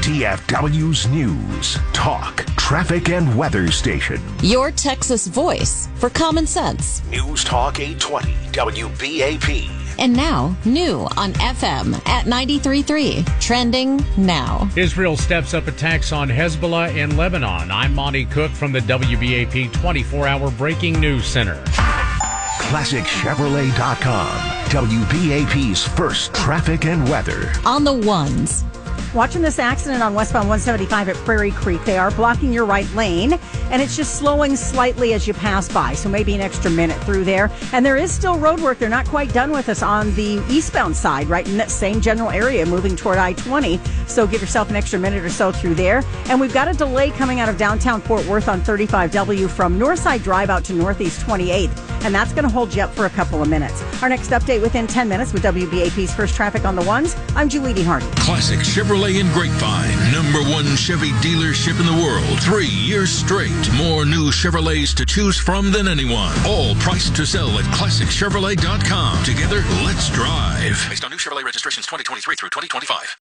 DFW's News, Talk, Traffic, and Weather Station. Your Texas voice for common sense. News Talk 820 WBAP. And now, new on FM at 93.3. Trending now. Israel steps up attacks on Hezbollah in Lebanon. I'm Monty Cook from the WBAP 24-hour Breaking News Center. ClassicChevrolet.com. WBAP's first traffic and weather. On the ones. Watching this accident on westbound 175 at Prairie Creek. They are blocking your right lane, and it's just slowing slightly as you pass by, so maybe an extra minute through there. And there is still road work. They're not quite done with us on the eastbound side, right in that same general area, moving toward I-20. So give yourself an extra minute or so through there. And we've got a delay coming out of downtown Fort Worth on 35W from Northside Drive out to Northeast 28th, and that's going to hold you up for a couple of minutes. Our next update within 10 minutes with WBAP's First Traffic on the Ones. I'm Julie Hardy. Classic Chevrolet in Grapevine, #1 Chevy dealership in the world, 3 years straight. More new Chevrolets to choose from than anyone. All priced to sell at ClassicChevrolet.com. Together, let's drive. Based on new Chevrolet registrations 2023 through 2025.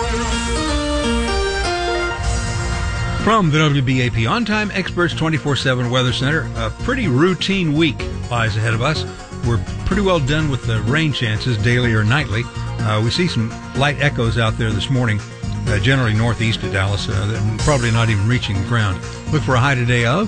From the WBAP On-Time Experts 24/7 Weather Center, a pretty routine week lies ahead of us. We're pretty well done with the rain chances, daily or nightly. We see some light echoes out there this morning, generally northeast of Dallas, probably not even reaching the ground. Look for a high today of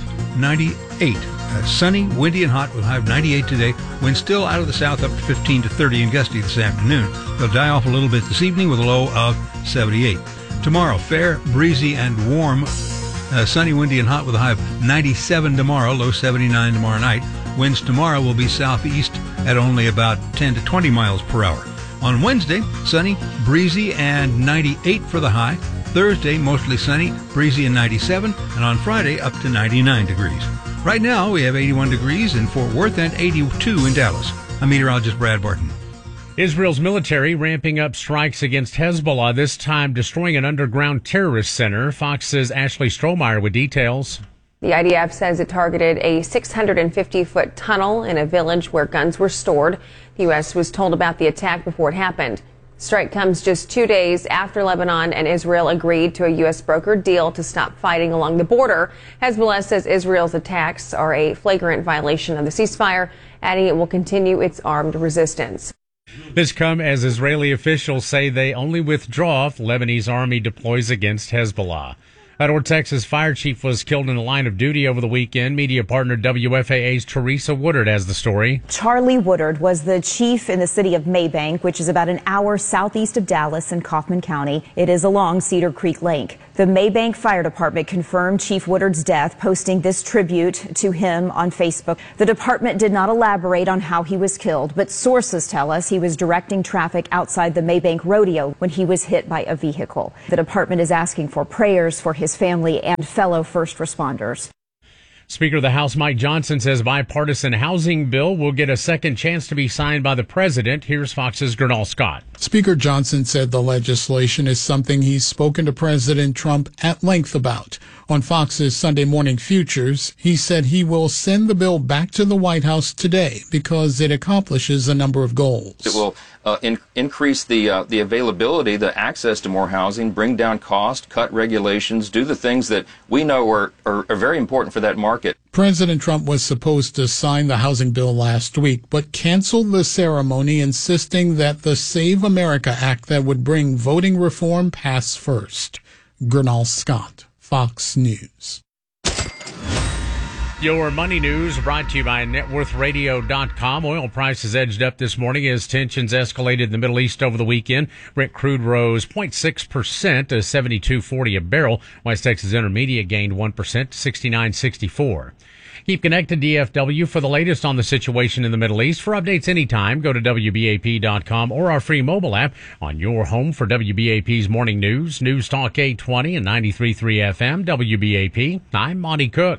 98. Sunny, windy, and hot with a high of 98 today. Wind still out of the south up to 15 to 30 and gusty this afternoon. They'll die off a little bit this evening with a low of 78. Tomorrow, fair, breezy, and warm. Sunny, windy, and hot with a high of 97 tomorrow, low 79 tomorrow night. Winds tomorrow will be southeast at only about 10 to 20 miles per hour. On Wednesday, sunny, breezy, and 98 for the high. Thursday, mostly sunny, breezy, and 97. And on Friday, up to 99 degrees. Right now, we have 81 degrees in Fort Worth and 82 in Dallas. I'm meteorologist Brad Barton. Israel's military ramping up strikes against Hezbollah, this time destroying an underground terrorist center. Fox's Ashley Strohmeyer with details. The IDF says it targeted a 650-foot tunnel in a village where guns were stored. The U.S. was told about the attack before it happened. The strike comes just 2 days after Lebanon and Israel agreed to a U.S. brokered deal to stop fighting along the border. Hezbollah says Israel's attacks are a flagrant violation of the ceasefire, adding it will continue its armed resistance. This comes as Israeli officials say they only withdraw if Lebanese army deploys against Hezbollah. A North Texas fire chief was killed in the line of duty over the weekend. Media partner WFAA's Teresa Woodard has the story. Charlie Woodard was the chief in the city of Maybank, which is about an hour southeast of Dallas in Kaufman County. It is along Cedar Creek Lake. The Maybank Fire Department confirmed Chief Woodard's death, posting this tribute to him on Facebook. The department did not elaborate on how he was killed, but sources tell us he was directing traffic outside the Maybank Rodeo when he was hit by a vehicle. The department is asking for prayers for his family and fellow first responders. Speaker of the House Mike Johnson says bipartisan housing bill will get a second chance to be signed by the president. Here's Fox's Gernal Scott. Speaker Johnson said the legislation is something he's spoken to President Trump at length about. On Fox's Sunday Morning Futures, he said he will send the bill back to the White House today because it accomplishes a number of goals. It will increase the availability, the access to more housing, bring down cost, cut regulations, do the things that we know are very important for that market. President Trump was supposed to sign the housing bill last week, but canceled the ceremony, insisting that the Save America Act that would bring voting reform pass first. Gernal Scott, Fox News. Your money news brought to you by NetWorthRadio.com. Oil prices edged up this morning as tensions escalated in the Middle East over the weekend. Brent crude rose 0.6% to $72.40 a barrel. West Texas Intermediate gained 1% to $69.64. Keep connected to DFW for the latest on the situation in the Middle East. For updates anytime, go to WBAP.com or our free mobile app on your home for WBAP's morning news. News Talk 820 and 93.3 FM, WBAP. I'm Monty Cook.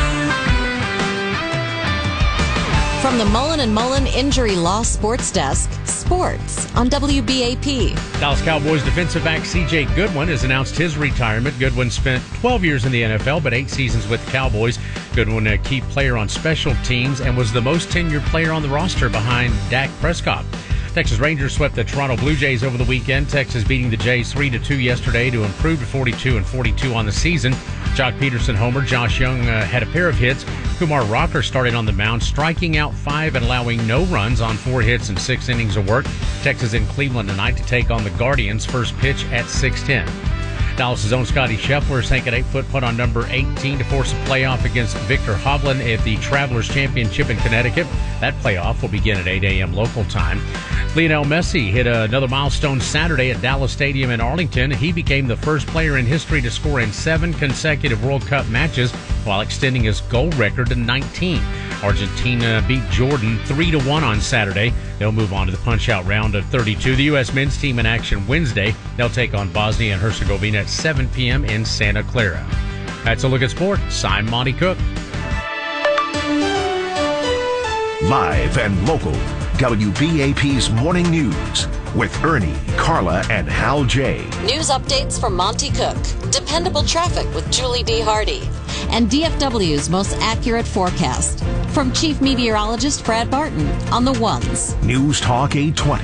From the Mullen & Mullen Injury Law Sports Desk, sports on WBAP. Dallas Cowboys defensive back C.J. Goodwin has announced his retirement. Goodwin spent 12 years in the NFL, but 8 seasons with the Cowboys. Goodwin, a key player on special teams, and was the most tenured player on the roster behind Dak Prescott. Texas Rangers swept the Toronto Blue Jays over the weekend. Texas beating the Jays 3-2 yesterday to improve to 42-42 on the season. Jock Peterson homer. Josh Young had a pair of hits. Kumar Rocker started on the mound, striking out 5 and allowing no runs on 4 hits and 6 innings of work. Texas in Cleveland tonight to take on the Guardians. First pitch at 6:10. Dallas' own Scotty Scheffler sank an 8-foot putt on number 18 to force a playoff against Victor Hovland at the Travelers Championship in Connecticut. That playoff will begin at 8 a.m. local time. Lionel Messi hit another milestone Saturday at Dallas Stadium in Arlington. He became the first player in history to score in 7 consecutive World Cup matches while extending his goal record to 19. Argentina beat Jordan 3-1 on Saturday. They'll move on to the punch-out round of 32. The U.S. men's team in action Wednesday. They'll take on Bosnia and Herzegovina at 7 p.m. in Santa Clara. That's a look at sports. I'm Monty Cook. Live and local, WBAP's Morning News with Ernie, Carla, and Hal J. News updates from Monty Cook. Dependable traffic with Julie D. Hardy. And DFW's most accurate forecast. From Chief Meteorologist Brad Barton on the ones. News Talk 820,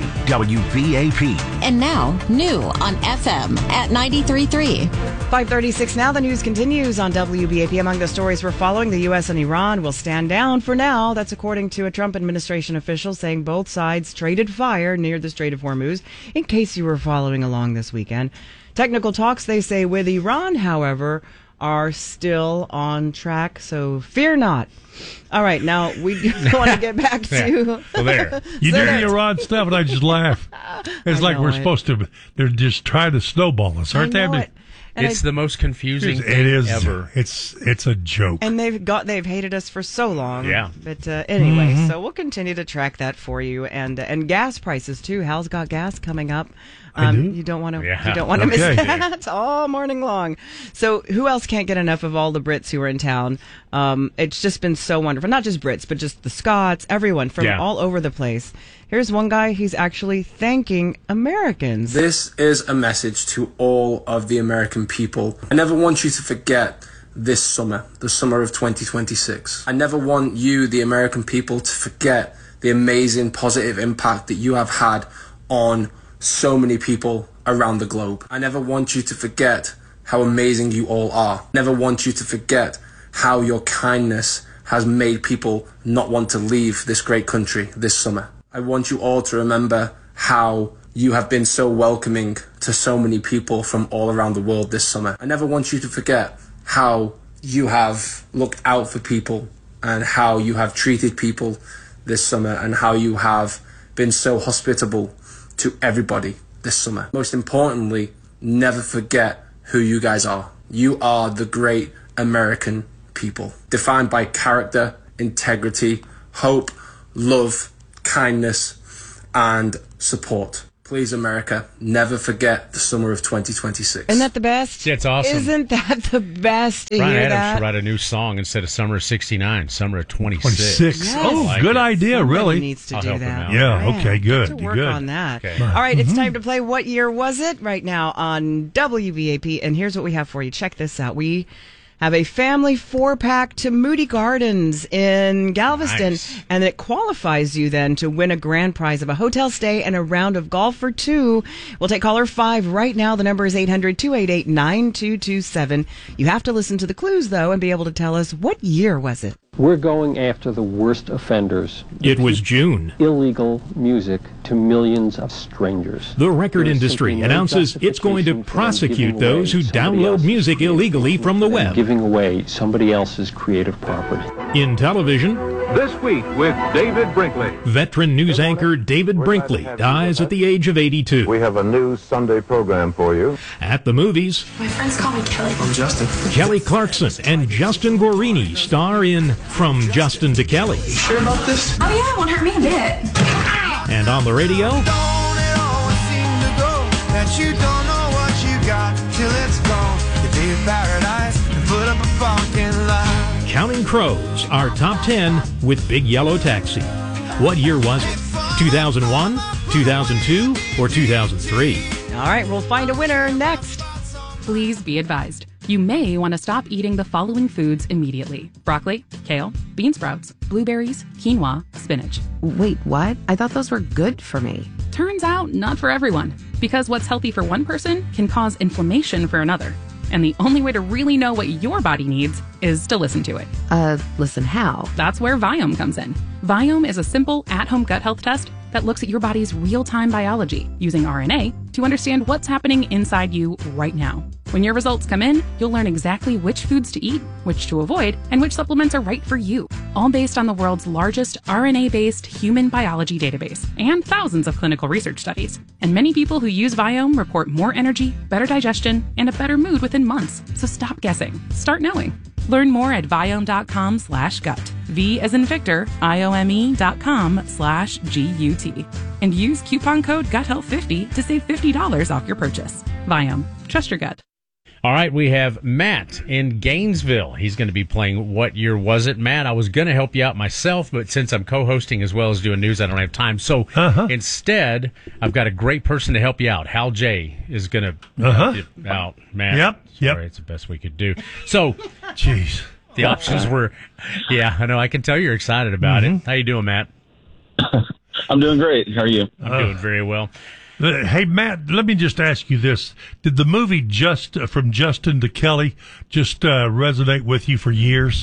WBAP. And now, new on FM at 93.3. 5:36 now. The news continues on WBAP. Among the stories we're following, the U.S. and Iran will stand down for now. That's according to a Trump administration official saying both sides traded fire near the Strait of Hormuz, in case you were following along this weekend. Technical talks, they say, with Iran, however, are still on track, so fear not. All right, now we want to get back to... Well, there. You do the Iran stuff, and I just laugh. It's like we're supposed to... They're just trying to snowball us, aren't they? It's the most confusing thing ever. It's a joke. And they've hated us for so long. Yeah. But anyway, so we'll continue to track that for you, and gas prices too. Hal's got gas coming up. You don't want to miss that all morning long. So who else can't get enough of all the Brits who are in town? It's just been so wonderful. Not just Brits, but just the Scots, everyone from all over the place. Here's one guy, he's actually thanking Americans. This is a message to all of the American people. I never want you to forget this summer, the summer of 2026. I never want you, the American people, to forget the amazing positive impact that you have had on so many people around the globe. I never want you to forget how amazing you all are. Never want you to forget how your kindness has made people not want to leave this great country this summer. I want you all to remember how you have been so welcoming to so many people from all around the world this summer. I never want you to forget how you have looked out for people and how you have treated people this summer and how you have been so hospitable to everybody this summer. Most importantly, never forget who you guys are. You are the great American people, defined by character, integrity, hope, love, kindness, and support. Please, America, never forget the summer of 2026. Isn't that the best? Yeah, it's awesome. Isn't that the best to Bryan hear Adams that? should write a new song instead of Summer of 69, Summer of 26. 26. Yes. Oh, Like good it. idea, Somebody really. needs to I'll do help him that. out. Yeah, Man, okay, good. to work good. on that. Okay. All right, it's time to play What Year Was It? Right now on WBAP. And here's what we have for you. Check this out. We have a family 4-pack to Moody Gardens in Galveston. Nice. And it qualifies you then to win a grand prize of a hotel stay and a round of golf for 2. We'll take caller 5 right now. The number is 800-288-9227. You have to listen to the clues, though, and be able to tell us what year was it. We're going after the worst offenders. It was June. Illegal music to millions of strangers. The record industry announces it's going to prosecute those who download music illegally from the web. Giving away somebody else's creative property. In television, This Week with David Brinkley. veteran news anchor David Brinkley dies at the age of 82. We have a new Sunday program for you. At the movies, My friends call me Kelly. I'm Justin. Kelly Clarkson and Justin Guarini star in From Justin to Kelly. Sure about this? Oh yeah, it won't hurt me a bit. And on the radio, You don't know what you got till it's gone. You be in paradise and put up a fucking lie. Counting Crows, our top 10 with Big Yellow Taxi. What year was it? 2001, 2002, or 2003? All right, we'll find a winner next. Please be advised. You may want to stop eating the following foods immediately. Broccoli, kale, bean sprouts, blueberries, quinoa, spinach. Wait, what? I thought those were good for me. Turns out, not for everyone, because what's healthy for one person can cause inflammation for another. And the only way to really know what your body needs is to listen to it. Listen how? That's where Viome comes in. Viome is a simple, at-home gut health test that looks at your body's real-time biology using RNA to understand what's happening inside you right now. When your results come in, you'll learn exactly which foods to eat, which to avoid, and which supplements are right for you, all based on the world's largest RNA-based human biology database and thousands of clinical research studies. And many people who use Viome report more energy, better digestion, and a better mood within months. So stop guessing. Start knowing. Learn more at Viome.com/gut. V as in Victor, IOME.com/GUT. And use coupon code GUTHEALTH50 to save $50 off your purchase. Viome. Trust your gut. All right, we have Matt in Gainesville. He's going to be playing What Year Was It? Matt, I was going to help you out myself, but since I'm co-hosting as well as doing news, I don't have time. So instead, I've got a great person to help you out. Hal J. is going to help you out. Matt, sorry, it's the best we could do. So, jeez, the options were, I know. I can tell you're excited about it. How you doing, Matt? I'm doing great. How are you? I'm doing very well. Hey, Matt, let me just ask you this. Did the movie From Justin to Kelly just resonate with you for years?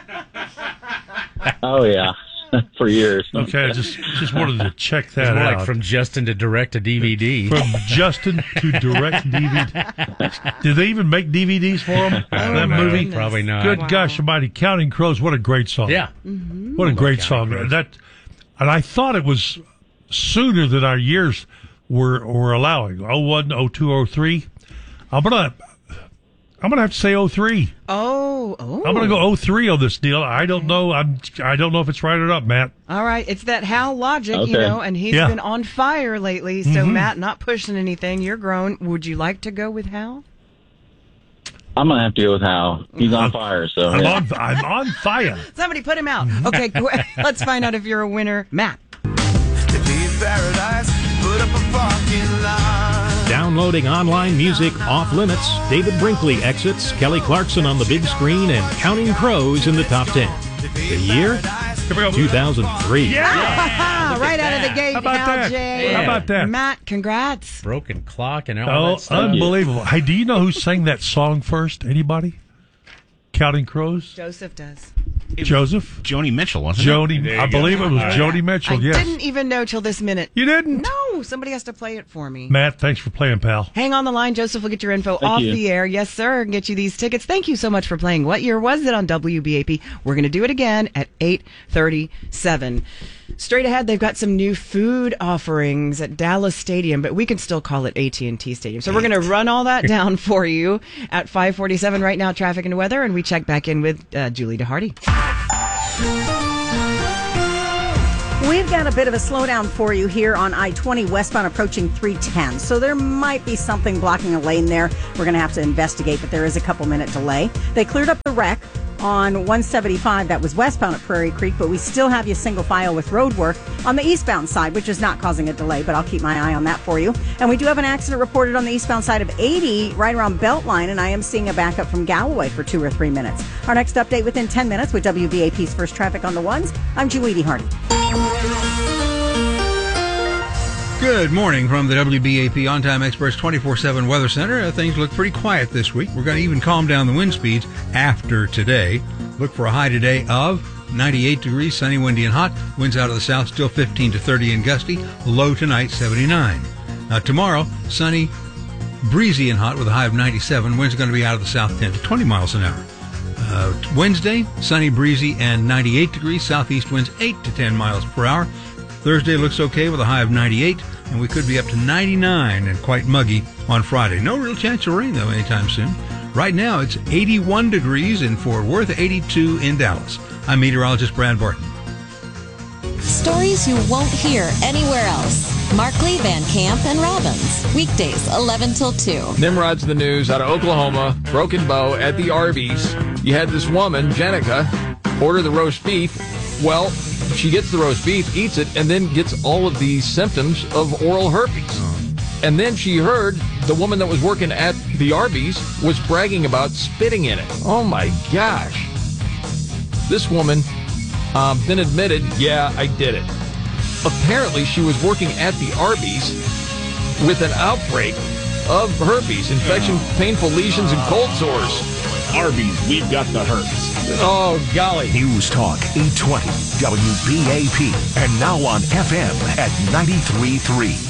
Oh, yeah. For years. Okay, I just wanted to check that it's more out. Like From Justin to Direct to DVD. From Justin to Direct DVD. Did they even make DVDs for them? That movie? Probably not. Good gosh almighty. Counting Crows, what a great song. Yeah. Mm-hmm. What a great song. And I thought it was sooner than our years were allowing. 01, 02, 03. I'm gonna have to say 03. Oh. I'm gonna go 03 on this deal. I don't know. I don't know if it's right or not, Matt. All right, it's that Hal logic, okay. And he's been on fire lately. So Matt, not pushing anything. You're grown. Would you like to go with Hal? I'm gonna have to go with Hal. He's on fire. So I'm on fire. Somebody put him out. Okay, let's find out if you're a winner, Matt. Paradise, put up a parking lot. Downloading online music off limits. David Brinkley exits. Kelly Clarkson on the big screen and Counting Crows in the top 10. The year? 2003. Yeah! Right out of the gate, Hal J. How about that? Matt, congrats. Broken clock and all that stuff. Unbelievable. Hey, do you know who sang that song first? Anybody? Counting Crows? Joseph does. Joseph? Joni Mitchell, wasn't it? I believe it was Joni Mitchell, yes. I didn't even know till this minute. You didn't? No, somebody has to play it for me. Matt, thanks for playing, pal. Hang on the line. Joseph will get your info off the air. Yes, sir. And get you these tickets. Thank you so much for playing. What year was it on WBAP? We're going to do it again at 8:37. Straight ahead, they've got some new food offerings at Dallas Stadium, but we can still call it AT&T Stadium. So we're going to run all that down for you at 5:47 right now, traffic and weather, and we check back in with Julie DeHardy. We've got a bit of a slowdown for you here on I-20 westbound approaching 310. So there might be something blocking a lane there. We're going to have to investigate, but there is a couple-minute delay. They cleared up the wreck on 175 that was westbound at Prairie Creek, but we still have you single file with road work on the eastbound side, which is not causing a delay, but I'll keep my eye on that for you. And we do have an accident reported on the eastbound side of 80 right around Beltline, and I am seeing a backup from Galloway for 2 or 3 minutes. Our next update within 10 minutes with WBAP's First Traffic on the Ones. I'm Julie DeHardy. Good morning from the WBAP On-Time Experts 24/7 Weather Center. Things look pretty quiet this week. We're going to even calm down the wind speeds after today. Look for a high today of 98 degrees, sunny, windy, and hot. Winds out of the south, still 15 to 30 and gusty. Low tonight, 79. Now tomorrow, sunny, breezy, and hot with a high of 97. Winds are going to be out of the south, 10 to 20 miles an hour. Wednesday, sunny, breezy, and 98 degrees. Southeast winds 8 to 10 miles per hour. Thursday looks okay with a high of 98, and we could be up to 99 and quite muggy on Friday. No real chance of rain, though, anytime soon. Right now, it's 81 degrees in Fort Worth, 82 in Dallas. I'm meteorologist Brad Barton. Stories you won't hear anywhere else. Markley, Van Camp, and Robbins. Weekdays, 11 till 2. Nimrod's the news out of Oklahoma. Broken bow at the Arby's. You had this woman, Jenica, order the roast beef. Well, she gets the roast beef, eats it, and then gets all of these symptoms of oral herpes. And then she heard the woman that was working at the Arby's was bragging about spitting in it. Oh, my gosh. This woman then admitted, yeah, I did it. Apparently, she was working at the Arby's with an outbreak of herpes, infection, painful lesions, and cold sores. Arby's, we've got the herpes. Oh, golly. News Talk 820 WBAP and now on FM at 93.3.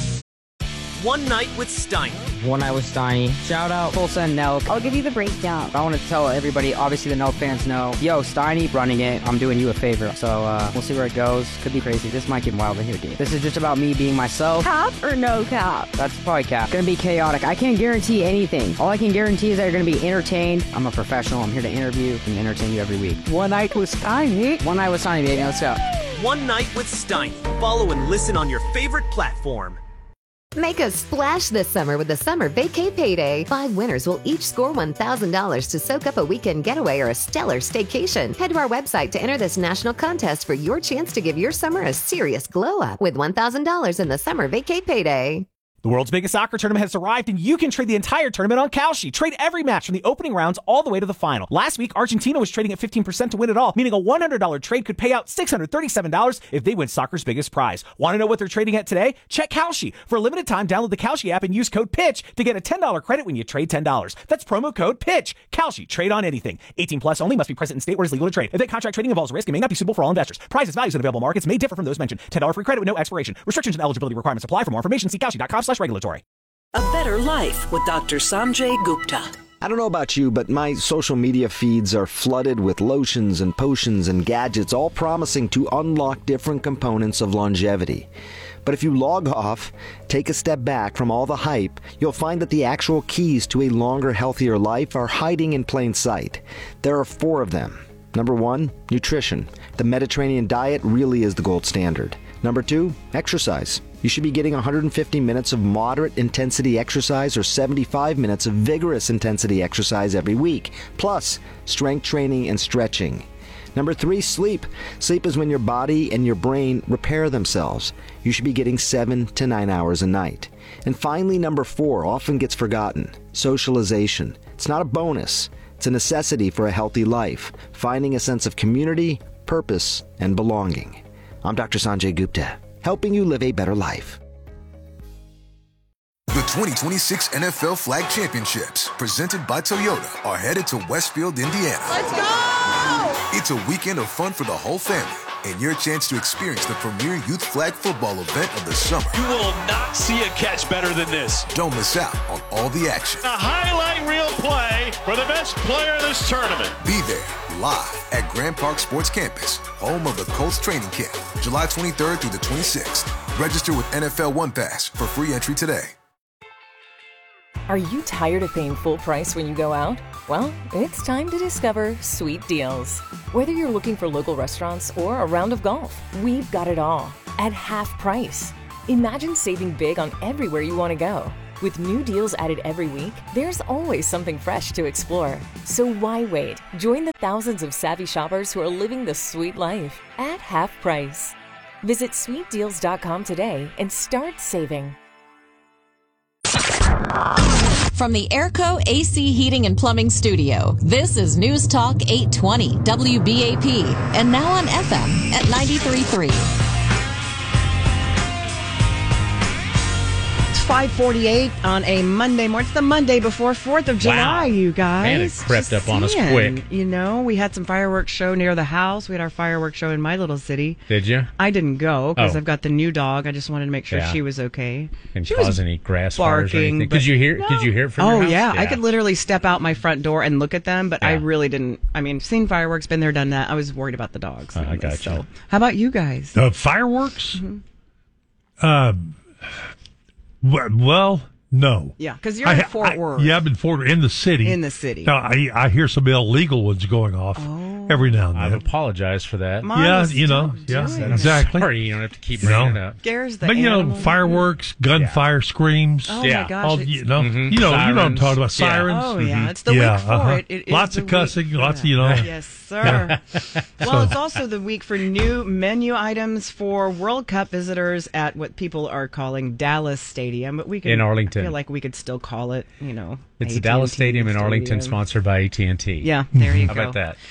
One Night with Steiny. One Night with Steiny. Shout out Tulsa and Nelk. I'll give you the breakdown. I want to tell everybody, obviously the Nelk fans know, yo, Steiny running it, I'm doing you a favor. So we'll see where it goes. Could be crazy. This might get wild in here, dude. This is just about me being myself. Cap or no cap? That's probably cap. Gonna be chaotic. I can't guarantee anything. All I can guarantee is that you're gonna be entertained. I'm a professional. I'm here to interview and entertain you every week. One Night with Steiny. One Night with Steiny, baby. Let's go. One Night with Steiny. Follow and listen on your favorite platform. Make a splash this summer with the Summer Vacay Payday. 5 winners will each score $1,000 to soak up a weekend getaway or a stellar staycation. Head to our website to enter this national contest for your chance to give your summer a serious glow up with $1,000 in the Summer Vacay Payday. The world's biggest soccer tournament has arrived, and you can trade the entire tournament on Kalshi. Trade every match from the opening rounds all the way to the final. Last week, Argentina was trading at 15% to win it all, meaning a $100 trade could pay out $637 if they win soccer's biggest prize. Want to know what they're trading at today? Check Kalshi. For a limited time, download the Kalshi app and use code PITCH to get a $10 credit when you trade $10. That's promo code PITCH. Kalshi. Trade on anything. 18 plus only. Must be present in state where it's legal to trade. Event contract trading involves risk and may not be suitable for all investors. Prizes, values, and available markets may differ from those mentioned. $10 free credit with no expiration. Restrictions and eligibility requirements apply. For more information, see kalshi.com/regulatory. A better life with Dr. Sanjay Gupta. I don't know about you, but my social media feeds are flooded with lotions and potions and gadgets, all promising to unlock different components of longevity. But if you log off, take a step back from all the hype, you'll find that the actual keys to a longer, healthier life are hiding in plain sight. There are 4 of them. Number 1, nutrition. The Mediterranean diet really is the gold standard. Number 2, exercise. You should be getting 150 minutes of moderate intensity exercise or 75 minutes of vigorous intensity exercise every week, plus strength training and stretching. Number 3, sleep. Sleep is when your body and your brain repair themselves. You should be getting 7 to 9 hours a night. And finally, number 4 often gets forgotten, socialization. It's not a bonus. It's a necessity for a healthy life, finding a sense of community, purpose, and belonging. I'm Dr. Sanjay Gupta, helping you live a better life. The 2026 NFL Flag Championships, presented by Toyota, are headed to Westfield, Indiana. Let's go! It's a weekend of fun for the whole family and your chance to experience the premier youth flag football event of the summer. You will not see a catch better than this. Don't miss out on all the action. A highlight reel play for the best player in this tournament. Be there live at Grand Park Sports Campus, home of the Colts training camp, July 23rd through the 26th. Register with NFL One Pass for free entry today. Are you tired of paying full price when you go out? Well, it's time to discover Sweet Deals. Whether you're looking for local restaurants or a round of golf, we've got it all at half price. Imagine saving big on everywhere you want to go. With new deals added every week, there's always something fresh to explore. So why wait? Join the thousands of savvy shoppers who are living the sweet life at half price. Visit sweetdeals.com today and start saving. From the Airco AC Heating and Plumbing Studio, this is News Talk 820 WBAP, and now on FM at 93.3. 5:48 on a Monday morning. It's the Monday before 4th of July, Wow. you guys. Man, it crept up on us quick. You know, we had some fireworks show near the house. We had our fireworks show in my little city. Did you? I didn't go because Oh. I've got the new dog. I just wanted to make sure Yeah. she was okay. And She cause was any grass fires or barking, anything. but- Did you hear it from your house? Yeah. I could literally step out my front door and look at them, but I really didn't. I mean, seen fireworks, been there, done that. I was worried about the dogs. I got you. So, how about you guys? Fireworks? Well, no. Yeah, because you're in Fort Worth. Yeah, I'm in Fort Worth, in the city. In the city. Now, I hear some illegal ones going off every now and then. I've apologized for that. Yeah, you know, exactly. Sorry, you don't have to keep bringing it up. Scares the But you know, animal. fireworks, gunfire screams. Oh my gosh! All, you know, you know what I'm talking about. Sirens. Oh yeah, it's the week for it. It is Lots the of cussing. week. Lots of you know. Yes, sir. Well, it's also the week for new menu items for World Cup visitors at what people are calling Dallas Stadium, but we can In Arlington. I feel like we could still call it, you know. It's the AT&T Dallas Stadium in Arlington, Stadium. sponsored by AT&T. Yeah, there you How go. about that? So they've got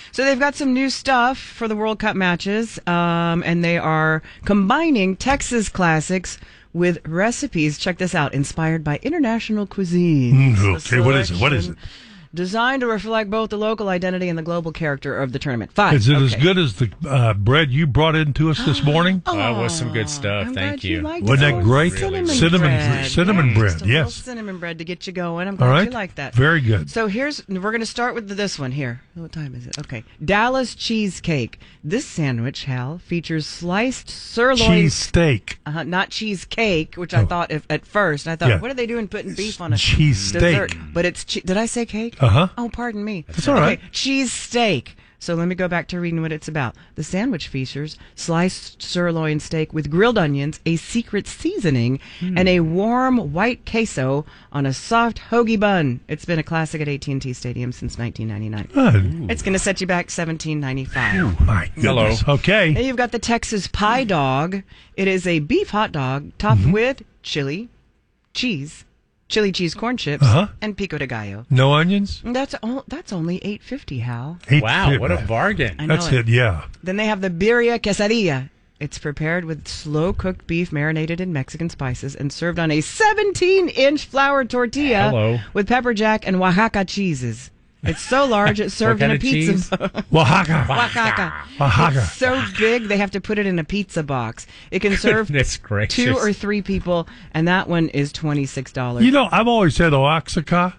got some new stuff for the World Cup matches, and they are combining Texas classics with recipes. Check this out. Inspired by international cuisine. Okay, what is it? What is it? Designed to reflect both the local identity and the global character of the tournament. 5. Is it as good as the bread you brought into us this morning? That was some good stuff. Thank you. Wasn't that great? Cinnamon bread. Yes. Cinnamon bread to get you going. I'm glad you like that. Very good. So we're going to start with this one here. What time is it? Okay. Dallas cheesecake. This sandwich, Hal, features sliced sirloin. Cheesesteak. Not cheesecake, which I thought at first. I thought, what are they doing putting beef on a dessert? But it's, did I say cake? Oh, pardon me. That's all right. Cheese steak. So let me go back to reading what it's about. The sandwich features sliced sirloin steak with grilled onions, a secret seasoning, and a warm white queso on a soft hoagie bun. It's been a classic at AT&T Stadium since 1999. It's going to set you back $17.95. Oh, my goodness. Hello. Okay. And you've got the Texas Pie Dog. It is a beef hot dog topped with chili cheese corn chips, and pico de gallo. No onions? That's only $8.50, Hal. Wow, what a bargain. That's it, yeah. Then they have the birria quesadilla. It's prepared with slow-cooked beef marinated in Mexican spices and served on a 17-inch flour tortilla with pepper jack and Oaxaca cheeses. It's so large, it's served in a pizza box. Oaxaca. It's so big, they have to put it in a pizza box. It can serve 2 or 3 people, and that one is $26. You know, I've always said Oaxaca.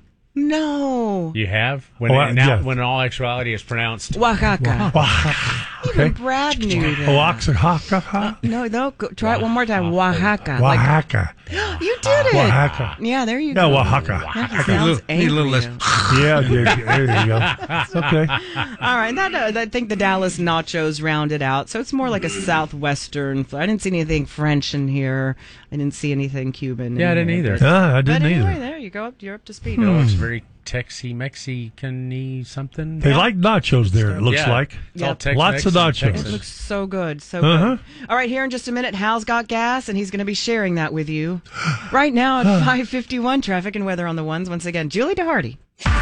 No. You have? When in all actuality it's pronounced Oaxaca. Even Brad knew that. Oaxaca? No, try it one more time. Oaxaca. Oaxaca. You did it. Oaxaca. Yeah, there you go. No, Oaxaca. Need a little less. Yeah, there you go. Okay. All right, I think the Dallas nachos rounded out, so it's more like a southwestern. I didn't see anything French in here. I didn't see anything Cuban. Yeah, I didn't either. I didn't either. Anyway, there you go. You're up to speed. It looks very Texy-Mexican-y something. They like nachos there, it looks like. Lots of nachos. It looks so good, so good. All right, here in just a minute, Hal's got gas, and he's going to be sharing that with you. Right now at 5:51, traffic and weather on the ones. Once again, Julie DeHardy.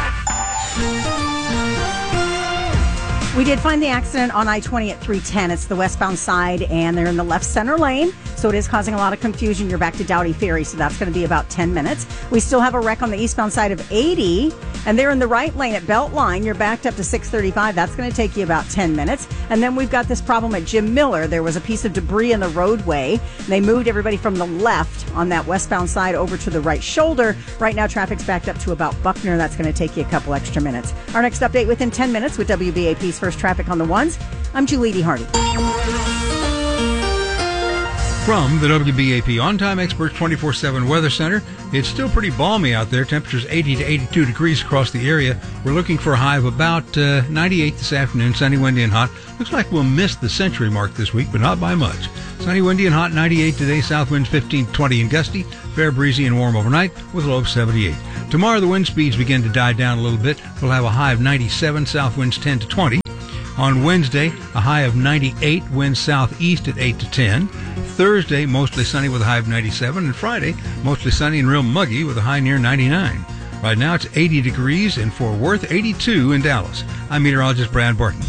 We did find the accident on I-20 at 310. It's the westbound side, and they're in the left center lane, so it is causing a lot of confusion. You're back to Doughty Ferry, so that's going to be about 10 minutes. We still have a wreck on the eastbound side of 80, and they're in the right lane at Beltline. You're backed up to 635. That's going to take you about 10 minutes. And then we've got this problem at Jim Miller. There was a piece of debris in the roadway. They moved everybody from the left on that westbound side over to the right shoulder. Right now, traffic's backed up to about Buckner. That's going to take you a couple extra minutes. Our next update within 10 minutes with WBAP's First Traffic on the Ones. I'm Julie DeHardy. From the WBAP On-Time Experts 24/7 Weather Center, it's still pretty balmy out there. Temperatures 80 to 82 degrees across the area. We're looking for a high of about 98 this afternoon. Sunny, windy, and hot. Looks like we'll miss the century mark this week, but not by much. Sunny, windy, and hot, 98 today. South winds 15 to 20 and gusty. Fair, breezy, and warm overnight with a low of 78. Tomorrow, the wind speeds begin to die down a little bit. We'll have a high of 97. South winds 10 to 20. On Wednesday, a high of 98, winds southeast at 8 to 10. Thursday, mostly sunny with a high of 97. And Friday, mostly sunny and real muggy with a high near 99. Right now, it's 80 degrees in Fort Worth, 82 in Dallas. I'm meteorologist Brad Barton.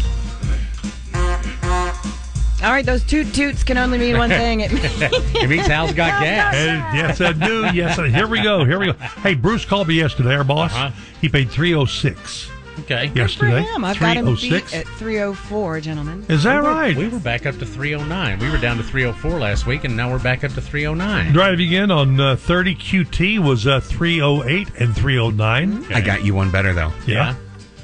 All right, those toot-toots can only mean one thing. It means Hal's got gas. Yes, I do. Yes, here we go. Hey, Bruce called me yesterday, our boss. He paid $306. Okay. Yesterday. I've got him beat at 304, gentlemen. Is that right? We were back up to 309. We were down to 304 last week, and now we're back up to 309. Driving in on 30 QT was 308 and 309. Okay. I got you one better, though. Yeah.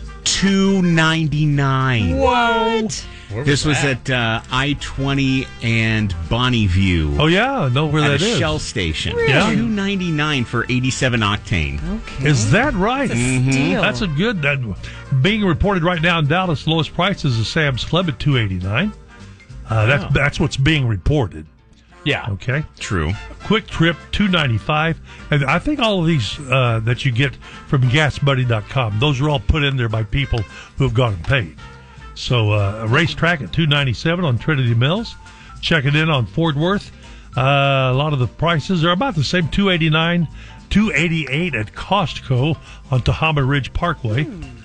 299. What? This was at I-20 and Bonneview. Oh, yeah. I know where that is. Shell station. Really? Yeah. $2.99 for 87 octane. Okay. Is that right? That's a steal. That's a good... being reported right now in Dallas, lowest price is a Sam's Club at $2.89. That's what's being reported. Yeah. Okay. True. Quick Trip, $2.95. And I think all of these that you get from GasBuddy.com, those are all put in there by people who have gone and paid. So a Racetrack at $2.97 on Trinity Mills. Check it in on Fort Worth. A lot of the prices are about the same, $2.89, $2.88 at Costco on Tahoma Ridge Parkway.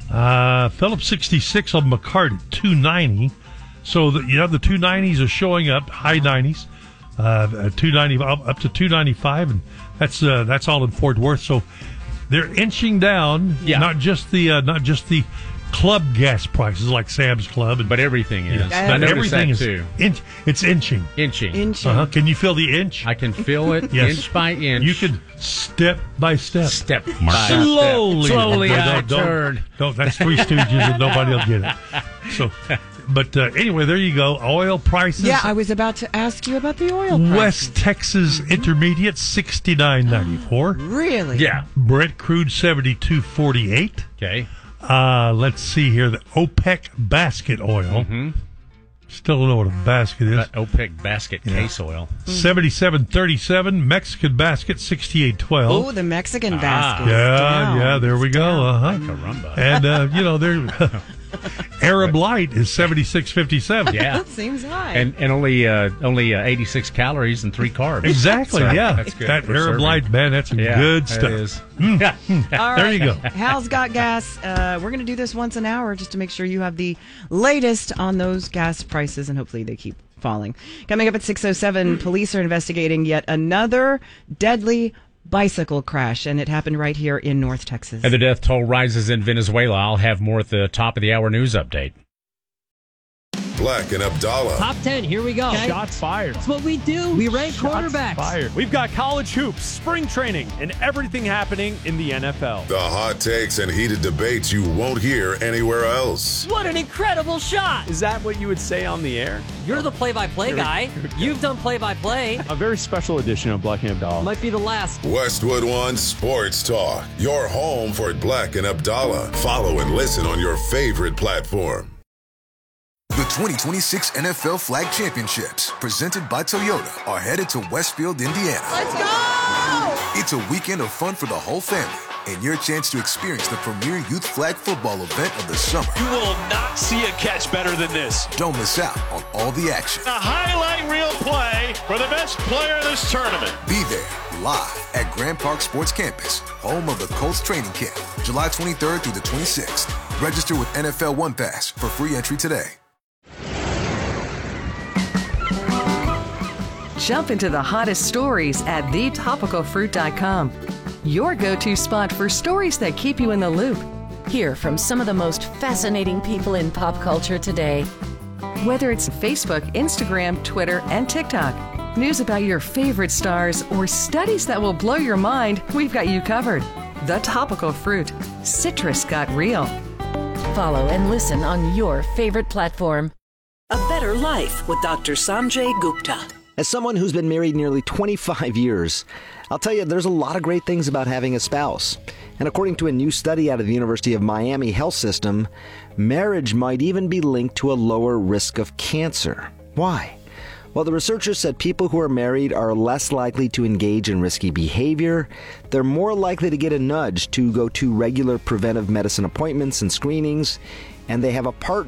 Phillips 66 on McCart at $2.90. So the 290s are showing up, high 90s, $2.90 up to $2.95, and that's all in Fort Worth. So they're inching down. Yeah. Not just the club gas prices like Sam's Club, but everything is. Yes, I noticed everything that is. too. It's inching. Inching. Can you feel the inch? I can feel it. Yes. Inch by inch. You can step by step. Step by slowly. step. Slowly I Don't- turn. Don't. That's Three Stooges, and nobody will get it. So, but anyway, there you go. Oil prices. Yeah, I was about to ask you about the oil prices. West Texas Intermediate $69.94. Really? Yeah. Brent crude $72.48. Okay. Let's see here. The OPEC basket oil. Mm-hmm. Still don't know what a basket is. That OPEC basket case oil. $77.37. Mexican basket $68.12. Oh, the Mexican basket. Yeah, there we go. Caramba. And they're Arab Light is $76.57. Yeah. That seems high. And only 86 calories and 3 carbs. Exactly, So, yeah. That's good. That for Arab serving. Light, man, that's some Yeah, good that stuff. is. All There you right. go. Hal's Got Gas. We're going to do this once an hour just to make sure you have the latest on those gas prices, and hopefully they keep falling. Coming up at 6:07, police are investigating yet another deadly bicycle crash, and it happened right here in North Texas. And the death toll rises in Venezuela. I'll have more at the top of the hour news update. Black and Abdallah. Top 10, here we go. Shots fired. That's what we do. We rank quarterbacks. Fired. We've got college hoops, spring training, and everything happening in the NFL. The hot takes and heated debates you won't hear anywhere else. What an incredible shot. Is that what you would say on the air? You're the play-by-play guy. You've done play-by-play. A very special edition of Black and Abdallah. Might be the last. Westwood One Sports Talk. Your home for Black and Abdallah. Follow and listen on your favorite platform. The 2026 NFL Flag Championships, presented by Toyota, are headed to Westfield, Indiana. Let's go! It's a weekend of fun for the whole family and your chance to experience the premier youth flag football event of the summer. You will not see a catch better than this. Don't miss out on all the action. A highlight reel play for the best player of this tournament. Be there live at Grand Park Sports Campus, home of the Colts training camp, July 23rd through the 26th. Register with NFL One Pass for free entry today. Jump into the hottest stories at thetopicalfruit.com. Your go-to spot for stories that keep you in the loop. Hear from some of the most fascinating people in pop culture today. Whether it's Facebook, Instagram, Twitter, and TikTok, news about your favorite stars, or studies that will blow your mind, we've got you covered. The Topical Fruit. Citrus got real. Follow and listen on your favorite platform. A Better Life with Dr. Sanjay Gupta. As someone who's been married nearly 25 years, I'll tell you there's a lot of great things about having a spouse. And according to a new study out of the University of Miami Health System, marriage might even be linked to a lower risk of cancer. Why? Well, the researchers said people who are married are less likely to engage in risky behavior. They're more likely to get a nudge to go to regular preventive medicine appointments and screenings. And they have a partner